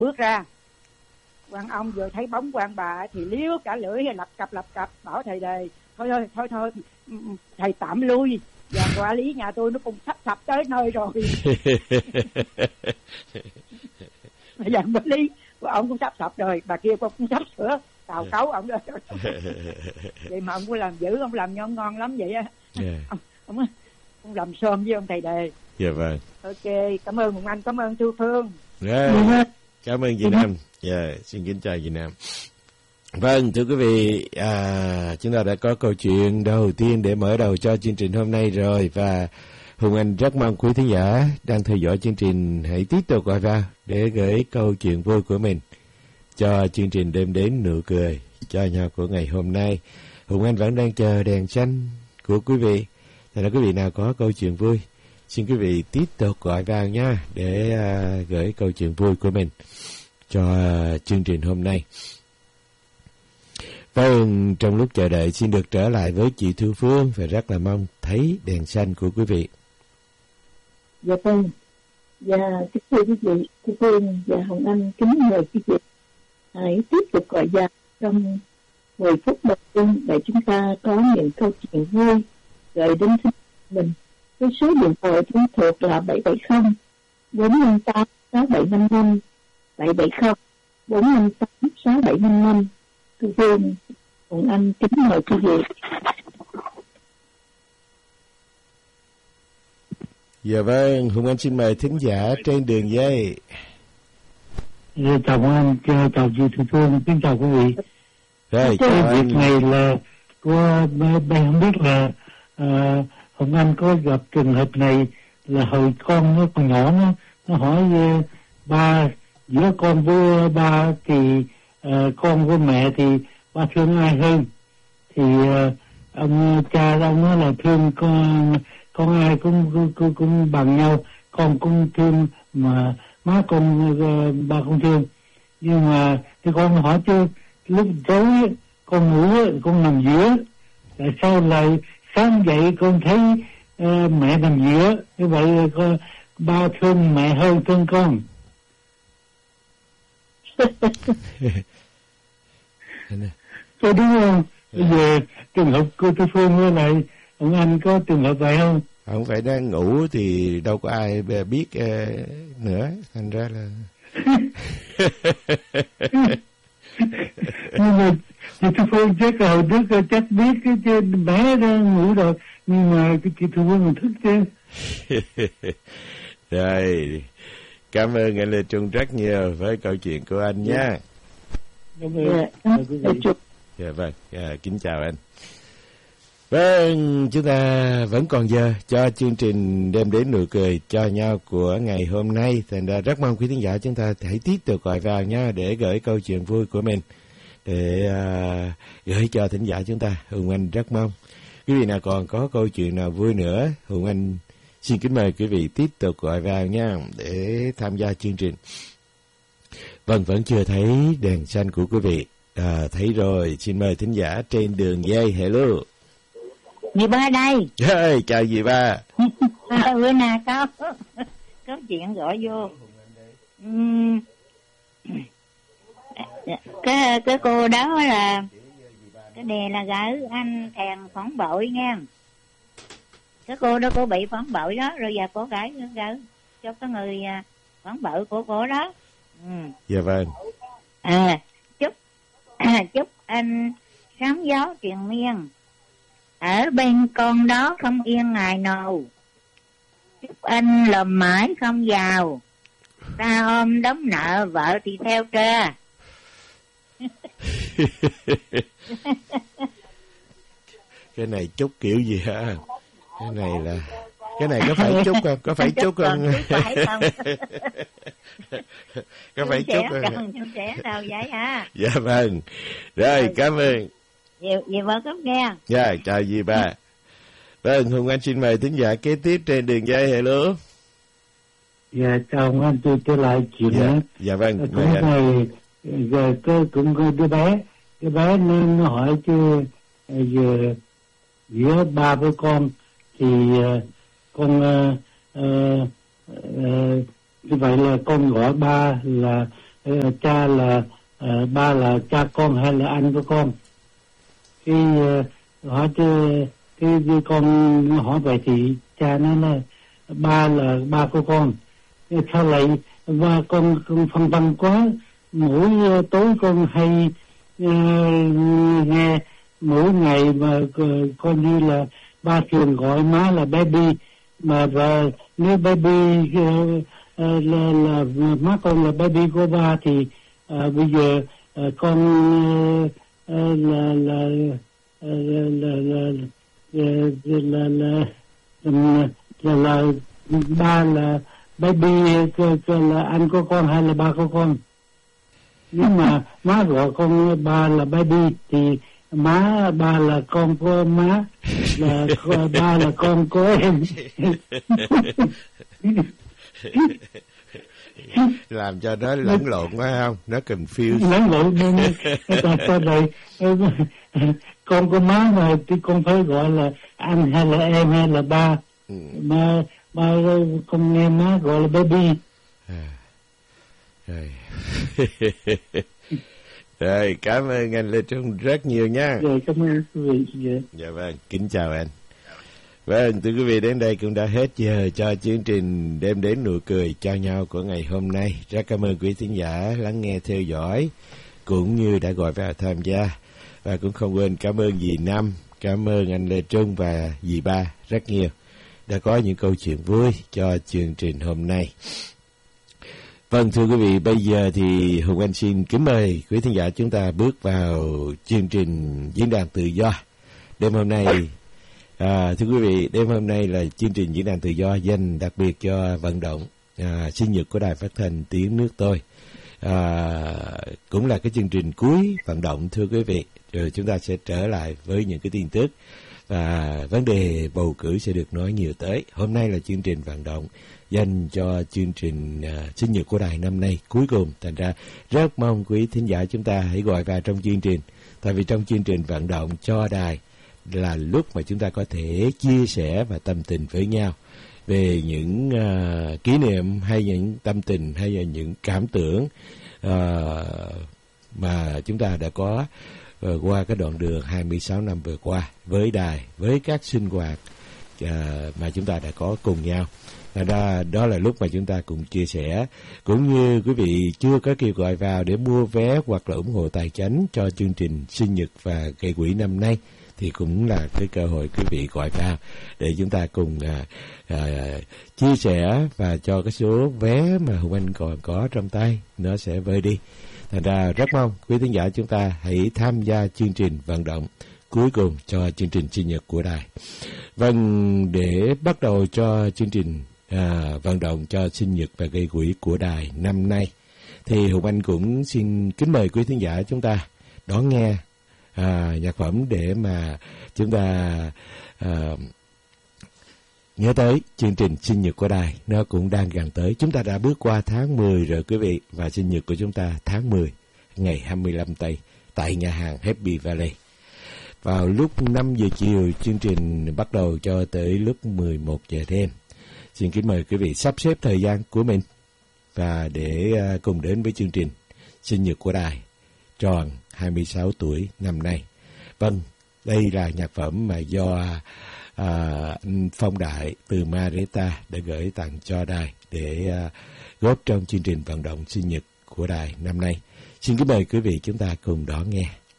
bước ra, quan ông vừa thấy bóng quan bà thì liếu cả lưỡi lập cập bảo thầy Đề thôi thầy tạm lui, và quản lý nhà tôi nó cũng sắp sập tới nơi rồi. Và quản lý của ông cũng sắp sập rồi, bà kia cũng sắp sửa tàu cấu ông rồi. Vậy mà ông có làm dữ, ông làm ngon lắm vậy á. Ông làm sơm với ông thầy Đề. Dạ vâng. Ok, cảm ơn Hùng Anh, cảm ơn Thu Phương. Cảm ơn chị Nam. Dạ, xin kính chào chị Nam. Vâng, thưa quý vị, chúng ta đã có câu chuyện đầu tiên để mở đầu cho chương trình hôm nay rồi, và Hùng Anh rất mong quý thính giả đang theo dõi chương trình hãy tiếp tục gọi vào để gửi câu chuyện vui của mình cho chương trình đem đến nụ cười cho nhau của ngày hôm nay. Hùng Anh vẫn đang chờ đèn xanh của quý vị. Thật ra quý vị nào có câu chuyện vui, xin quý vị tiếp tục gọi vào nha để gửi câu chuyện vui của mình cho chương trình hôm nay. Vâng, trong lúc chờ đợi xin được trở lại với chị Thu Phương và rất là mong thấy đèn xanh của quý vị. Dạ vâng, và kính thưa quý vị, Thu Phương và Hồng Anh kính mời quý vị hãy tiếp tục gọi vào trong 10 phút đầu tiên để chúng ta có những câu chuyện vui gửi đến thính mình. Với số điện thoại chúng thuộc là 770 458 6755 770 458 6755. Thu Phương, Hồng Anh kính mời quý vị. Dạ vâng, Hùng Anh xin mời thính giả trên đường dây. Chào Hùng Anh, chào chị Thu Phương, kính chào quý vị. Rồi, cái việc này là của bên không biết là Hùng Anh có gặp trường hợp này là hồi con nó còn nhỏ, nó hỏi ba, giữa con với ba thì con với mẹ thì ba thương ai hơn? Thì ông cha ông nói là thương con ai cũng bằng nhau, con cũng thương mà má con ba con thương. Nhưng mà thì con hỏi chứ lúc tối con ngủ con nằm giữa, tại sao lại sáng dậy con thấy mẹ nằm giữa? Như vậy là con ba thương mẹ hơn thương con. Có đúng không? Bây giờ trường hợp cô Tư Phương với lại ông anh có trường hợp vậy không? Không phải đang ngủ thì đâu có ai biết nữa, thành ra là nhưng mà chị Thu Phương chắc hồi trước chắc biết cái trên bé đang ngủ rồi, nhưng mà cái chị Thu Phương mình thức chứ. Rồi, cảm ơn anh Lê Trung rất nhiều với câu chuyện của anh nha. Dạ vâng, kính chào anh. Vâng, chúng ta vẫn còn giờ cho chương trình đem đến nụ cười cho nhau của ngày hôm nay. Thành ra rất mong quý khán giả chúng ta hãy tiếp tục gọi vào nha để gửi câu chuyện vui của mình để gửi cho thính giả chúng ta. Hùng Anh rất mong quý vị nào còn có câu chuyện nào vui nữa, Hùng Anh xin kính mời quý vị tiếp tục gọi vào nha để tham gia chương trình. Vâng, vẫn chưa thấy đèn xanh của quý vị. Thấy rồi, xin mời thính giả trên đường dây. Hello. Dì Ba đây. Hey, chào dì Ba. Bữa nào có chuyện gọi vô. Cái cô đó là cái đề là gửi anh thèn phản bội nha. Cái cô đó cô bị phản bội đó, rồi giờ cô gửi cho cái người phản bội của cô đó. Dạ vâng. Chúc anh sóng gió triền miên, ở bên con đó không yên ngày nào. Chúc anh làm mãi không giàu, ta ôm đóng nợ vợ thì theo trơ. Cái này chúc kiểu gì hả? Cái này có phải chúc không? Có phải chúc không? Có phải chúc không? Chung trẻ đâu vậy hả? Dạ vâng. Rồi, cảm ơn. Dì vợ có nghe. Dạ, chào dì Ba. Vâng, Hùng Anh xin mời thính giả kế tiếp trên đường dây. Hello. Dạ, chào Hùng Anh, tôi trở lại chuyện nữa. Dạ vâng. Cũng này, giờ cũng có đứa bé. Đứa bé nó hỏi chứ giờ giữa ba với con thì con như vậy là con gọi ba là cha là ba là cha con hay là anh của con. Khi hỏi cái con hỏi vậy thì cha nói là ba là ba của con. Sao lại ba con phân vân quá, mỗi tối con hay nghe mỗi ngày mà con như là ba thường gọi má là baby, mà và nếu baby là má con là baby của ba thì bây giờ con là ba là baby là anh của con hay là ba của con. Nếu mà má gọi con ba là baby thì má ba là con của má, là ba là con của em. Làm cho nó lẫn lộn phải không? Nó confuse. Lẫn lộn nên sau này con của má mà thì con phải gọi là anh hay là em hay là ba. Mà con nghe má gọi là baby. Rồi, cảm ơn anh Lê Trung rất nhiều nha. Rồi, cảm ơn quý vị. Dạ vâng, kính chào anh. Vâng, thưa quý vị, đến đây cũng đã hết giờ cho chương trình Đem Đến Nụ Cười Cho Nhau của ngày hôm nay. Rất cảm ơn quý thính giả lắng nghe theo dõi, cũng như đã gọi vào tham gia. Và cũng không quên cảm ơn dì Năm, cảm ơn anh Lê Trung và dì Ba rất nhiều đã có những câu chuyện vui cho chương trình hôm nay. Vâng, thưa quý vị, bây giờ thì Hùng Anh xin kính mời quý thính giả chúng ta bước vào chương trình Diễn đàn Tự Do. Đêm hôm nay, thưa quý vị, đêm hôm nay là chương trình Diễn đàn Tự Do dành đặc biệt cho vận động sinh nhật của Đài Phát thanh Tiếng Nước Tôi. Cũng là cái chương trình cuối vận động, thưa quý vị. Rồi chúng ta sẽ trở lại với những cái tin tức và vấn đề bầu cử sẽ được nói nhiều tới. Hôm nay là chương trình vận động dành cho chương trình sinh nhật của đài năm nay cuối cùng. Thành ra rất mong quý thính giả chúng ta hãy gọi vào trong chương trình. Tại vì trong chương trình vận động cho đài là lúc mà chúng ta có thể chia sẻ và tâm tình với nhau về những kỷ niệm hay những tâm tình hay là những cảm tưởng mà chúng ta đã có qua cái đoạn đường 26 năm vừa qua với đài, với các sinh hoạt mà chúng ta đã có cùng nhau. Đó là lúc mà chúng ta cùng chia sẻ. Cũng như quý vị chưa có kịp gọi vào để mua vé hoặc là ủng hộ tài chánh cho chương trình sinh nhật và gây quỹ năm nay, thì cũng là cái cơ hội quý vị gọi vào để chúng ta cùng chia sẻ và cho cái số vé mà Hùng Anh còn có trong tay nó sẽ vơi đi. Thành ra rất mong quý thính giả chúng ta hãy tham gia chương trình vận động cuối cùng cho chương trình sinh nhật của đài. Vâng, để bắt đầu cho chương trình vận động cho sinh nhật và gây quỹ của đài năm nay, thì Hùng Anh cũng xin kính mời quý thính giả chúng ta đón nghe nhạc phẩm để mà chúng ta nhớ tới chương trình sinh nhật của đài. Nó cũng đang gần tới. Chúng ta đã bước qua tháng 10 rồi quý vị, và sinh nhật của chúng ta tháng 10 ngày 25 tây tại nhà hàng Happy Valley. Vào lúc 5 giờ chiều chương trình bắt đầu cho tới lúc 11 giờ đêm. Xin kính mời quý vị sắp xếp thời gian của mình và để cùng đến với chương trình sinh nhật của đài tròn 26 tuổi năm nay. Vâng, đây là nhạc phẩm mà do Phong Đại từ Marita đã gửi tặng cho đài để góp trong chương trình vận động sinh nhật của đài năm nay. Xin kính mời quý vị chúng ta cùng đón nghe.